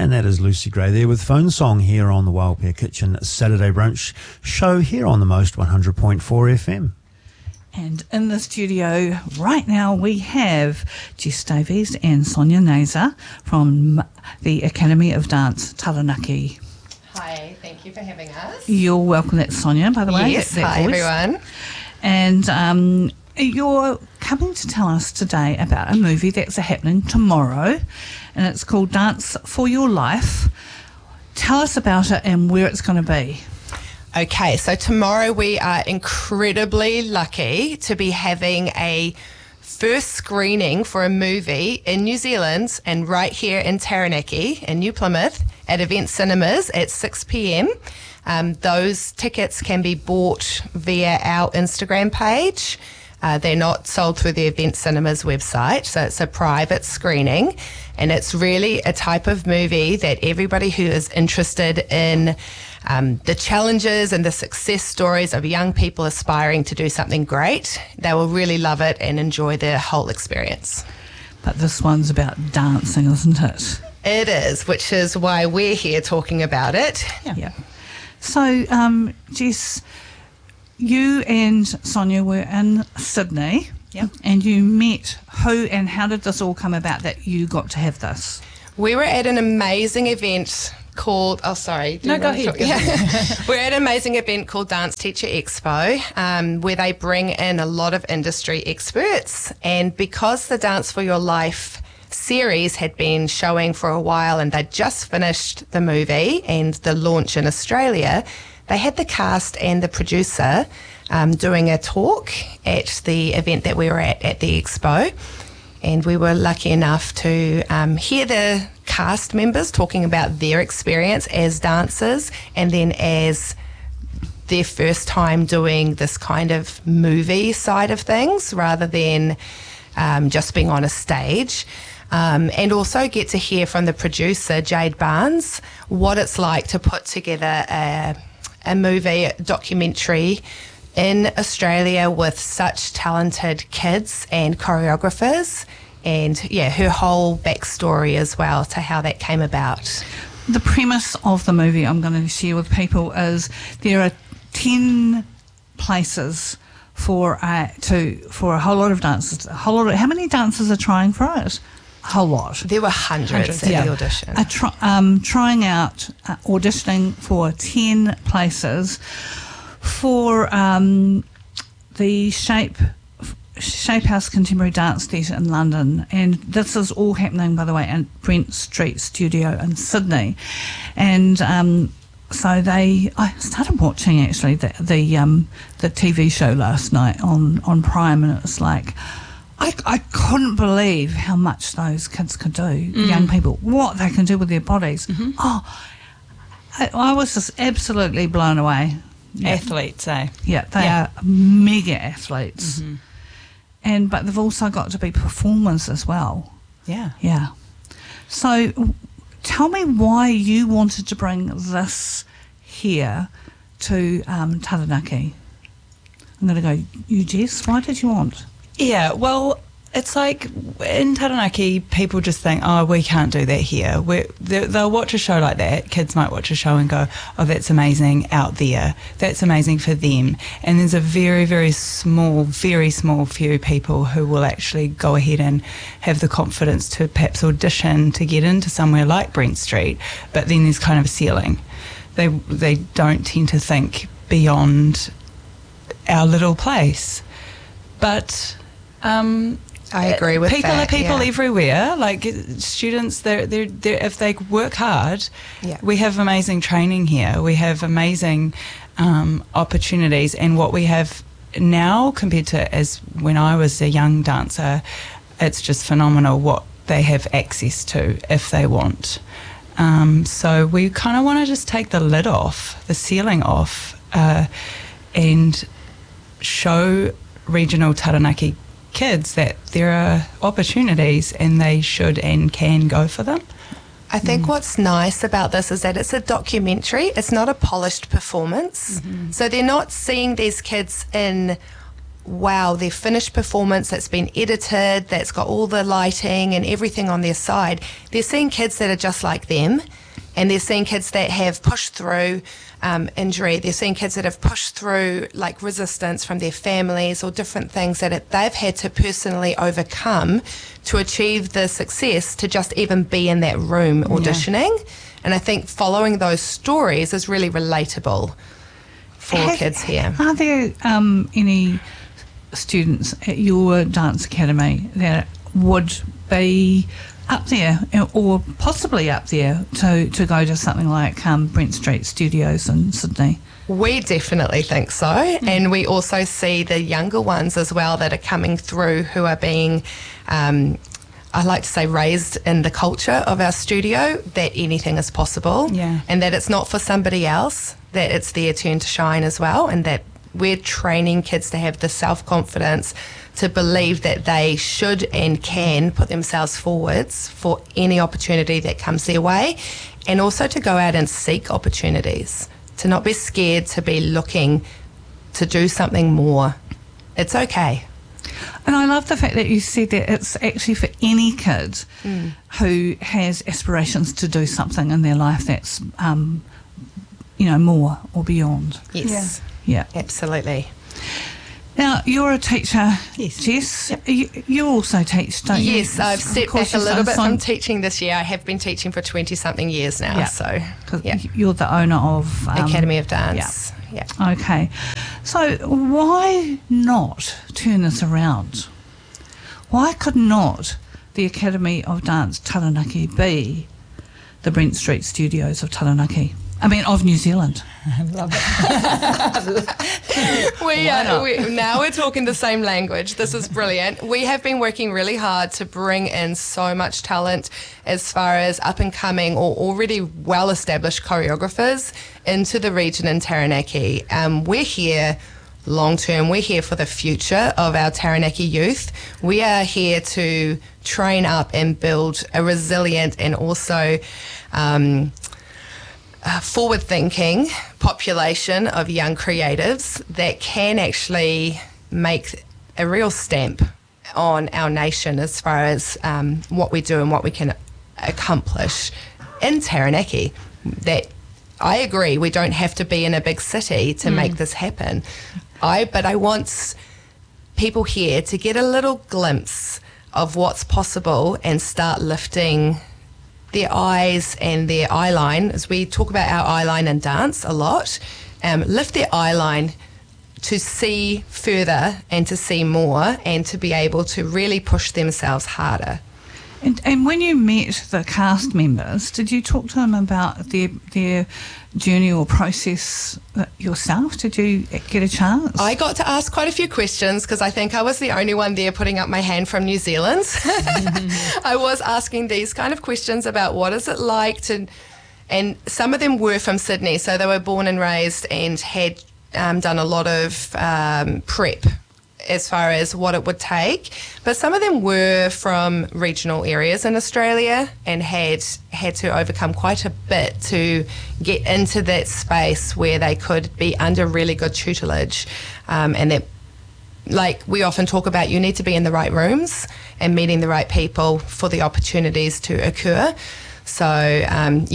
And that is Lucy Gray there with Phone Song here on the Wild Pear Kitchen Saturday Brunch show here on the Most 100.4 FM. And in the studio right now we have Jess Davies and Sonia Naser from the Academy of Dance Taranaki. Hi, thank you for having us. You're welcome. That's Sonia, by the way. Yes, that hi voice. everyone. And you're coming to tell us today about a movie that's happening tomorrow, and it's called Dance for Your Life. Tell us about it and where it's going to be. Okay, so tomorrow we are incredibly lucky to be having a first screening for a movie in New Zealand and right here in Taranaki in New Plymouth at Event Cinemas at 6 p.m. Those tickets can be bought via our Instagram page. They're not sold through the Event Cinemas website, so it's a private screening, and it's really a type of movie that everybody who is interested in the challenges and the success stories of young people aspiring to do something great, they will really love it and enjoy the whole experience. But this one's about dancing, isn't it? It is, which is why we're here talking about it. Yeah. So, Jess, you and Sonia were in Sydney, and you met who and how did this all come about that you got to have this? We were at an amazing event called, go ahead. We're at an amazing event called Dance Teacher Expo, where they bring in a lot of industry experts. And because the Dance for Your Life series had been showing for a while and they'd just finished the movie and the launch in Australia, they had the cast and the producer doing a talk at the event that we were at the expo. And we were lucky enough to hear the cast members talking about their experience as dancers and then as their first time doing this kind of movie side of things rather than just being on a stage. And also get to hear from the producer, Jade Barnes, what it's like to put together a movie, a documentary in Australia with such talented kids and choreographers, and her whole backstory as well to how that came about. The premise of the movie I'm going to share with people is there are 10 places for a whole lot of dancers. How many dancers are trying for it? A whole lot. There were hundreds at the audition. Trying out, auditioning for 10 places for the Shape House Contemporary Dance Theatre in London, and this is all happening, by the way, at Brent Street Studio in Sydney. And so I started watching actually the TV show last night on Prime, and it was like I couldn't believe how much those kids could do, young people, what they can do with their bodies. I was just absolutely blown away. Athletes, eh? Yeah, they are mega athletes. But they've also got to be performers as well. Yeah. So tell me why you wanted to bring this here to Taranaki. I'm going to go, you Jess, why did you want? Yeah, well, it's like in Taranaki, people just think, oh, we can't do that here. They'll watch a show like that. Kids might watch a show and go, oh, that's amazing out there. That's amazing for them. And there's a very, very small few people who will actually go ahead and have the confidence to perhaps audition to get into somewhere like Brent Street. But then there's kind of a ceiling. They don't tend to think beyond our little place. But I agree with people that. People are people everywhere. Like students, they're if they work hard, we have amazing training here. We have amazing opportunities, and what we have now compared to as when I was a young dancer, it's just phenomenal what they have access to if they want. So we kind of want to just take the lid off, the ceiling off, and show regional Taranaki kids that there are opportunities and they should and can go for them. I think what's nice about this is that it's a documentary. It's not a polished performance. So they're not seeing these kids in wow, their finished performance that's been edited, that's got all the lighting and everything on their side, they're seeing kids that are just like them, and they're seeing kids that have pushed through injury. They're seeing kids that have pushed through like resistance from their families or different things that they've had to personally overcome to achieve the success to just even be in that room auditioning. Yeah. And I think following those stories is really relatable for kids here. Are there any students at your dance academy that would be up there or possibly up there to go to something like Brent Street Studios in Sydney? We definitely think so. And we also see the younger ones as well that are coming through who are being, I like to say, raised in the culture of our studio, that anything is possible, and that it's not for somebody else, that it's their turn to shine as well, and that we're training kids to have the self-confidence to believe that they should and can put themselves forwards for any opportunity that comes their way, and also to go out and seek opportunities, to not be scared, to be looking to do something more. It's okay. And I love the fact that you said that it's actually for any kid who has aspirations to do something in their life that's, more or beyond. Yes. Yeah. Absolutely. Now, you're a teacher, yes. Jess. Yep. You also teach, don't you? Yes, I've stepped back a little bit from teaching this year. I have been teaching for 20-something years now. Yep. So, you're the owner of Academy of Dance. Yeah. Okay. So why not turn this around? Why could not the Academy of Dance Taranaki be the Brent Street Studios of Taranaki? I mean, of New Zealand. I love it. Now we're talking the same language. This is brilliant. We have been working really hard to bring in so much talent as far as up-and-coming or already well-established choreographers into the region in Taranaki. We're here long-term. We're here for the future of our Taranaki youth. We are here to train up and build a resilient and also forward-thinking population of young creatives that can actually make a real stamp on our nation as far as what we do and what we can accomplish in Taranaki. That I agree, we don't have to be in a big city to make this happen. But I want people here to get a little glimpse of what's possible and start lifting their eyes and their eye line, as we talk about our eye line in dance a lot, lift their eye line to see further and to see more and to be able to really push themselves harder. And when you met the cast members, did you talk to them about their journey or process yourself? Did you get a chance? I got to ask quite a few questions because I think I was the only one there putting up my hand from New Zealand. I was asking these kind of questions about what is it like to, and some of them were from Sydney, so they were born and raised and had done a lot of prep as far as what it would take, but some of them were from regional areas in Australia and had to overcome quite a bit to get into that space where they could be under really good tutelage, and that, like we often talk about, you need to be in the right rooms and meeting the right people for the opportunities to occur. So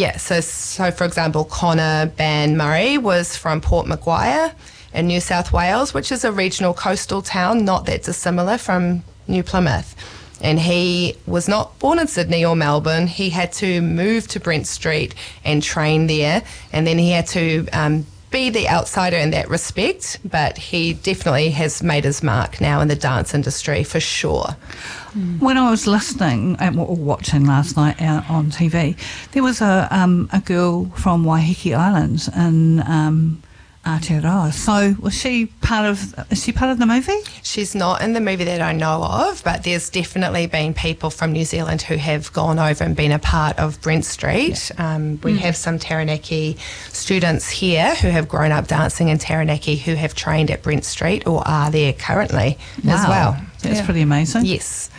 so for example, Connor Ban Murray was from Port Macquarie in New South Wales, which is a regional coastal town not that dissimilar from New Plymouth. And he was not born in Sydney or Melbourne. He had to move to Brent Street and train there, and then he had to be the outsider in that respect, but he definitely has made his mark now in the dance industry for sure. When I was listening or watching last night on TV, there was a girl from Waiheke Island in Aotearoa. So is she part of the movie? She's not in the movie that I know of, but there's definitely been people from New Zealand who have gone over and been a part of Brent Street. Yeah. We have some Taranaki students here who have grown up dancing in Taranaki who have trained at Brent Street or are there currently as well. That's pretty amazing. Yes.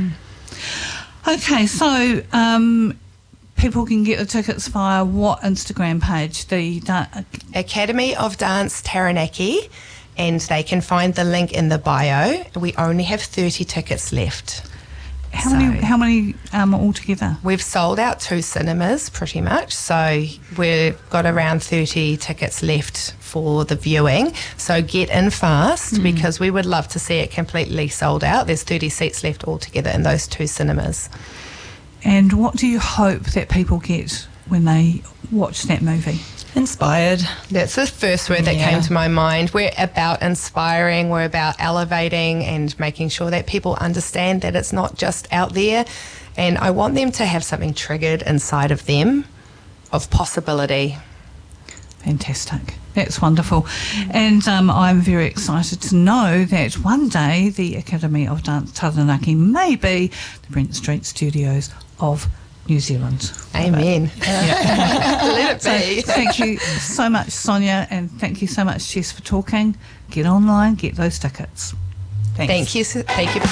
Okay, so people can get the tickets via what Instagram page? The Academy of Dance Taranaki, and they can find the link in the bio. We only have 30 tickets left. How many altogether? We've sold out 2 cinemas pretty much, so we've got around 30 tickets left for the viewing. So get in fast because we would love to see it completely sold out. There's 30 seats left altogether in those 2 cinemas. And what do you hope that people get when they watch that movie? Inspired. That's the first word that came to my mind. We're about inspiring, we're about elevating and making sure that people understand that it's not just out there. And I want them to have something triggered inside of them of possibility. Fantastic. That's wonderful. And I'm very excited to know that one day the Academy of Dance Taranaki may be the Brent Street Studios of New Zealand. Amen. Let it be. So, thank you so much, Sonia, and thank you so much, Jess, for talking. Get online, get those tickets. Thanks. Thank you.